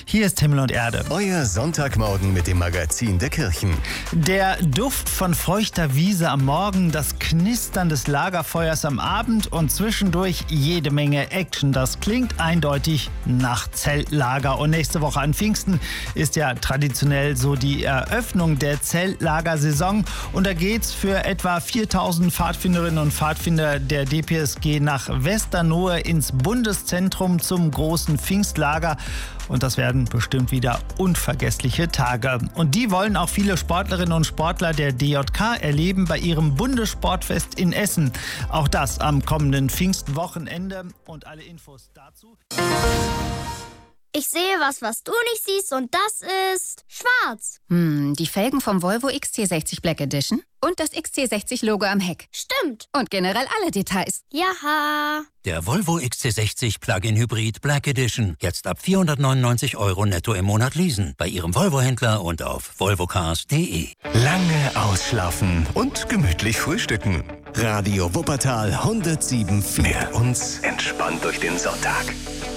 Hier ist Himmel und Erde. Euer Sonntagmorgen mit dem Magazin der Kirchen. Der Duft von feuchter Wiese am Morgen, das Knistern des Lagerfeuers am Abend und zwischendurch jede Menge Action. Das klingt eindeutig nach Zeltlager. Und nächste Woche an Pfingsten ist ja traditionell so die Eröffnung der Zeltlagersaison. Und da geht's für etwa 4000 Pfadfinderinnen und Pfadfinder der DPSG nach Westernohe ins Bundeszentrum zum großen Pfingstlager. Und das werden bestimmt wieder unvergessliche Tage. Und die wollen auch viele Sportlerinnen und Sportler der DJK erleben bei ihrem Bundessportfest in Essen. Auch das am kommenden Pfingstwochenende. Und alle Infos dazu. Ich sehe was du nicht siehst, und das ist schwarz. Die Felgen vom Volvo XC60 Black Edition und das XC60-Logo am Heck. Stimmt. Und generell alle Details. Jaha. Der Volvo XC60 Plug-in Hybrid Black Edition. Jetzt ab 499 € netto im Monat leasen. Bei Ihrem Volvo-Händler und auf volvocars.de. Lange ausschlafen und gemütlich frühstücken. Radio Wuppertal 107.4. Mit uns entspannt durch den Sonntag.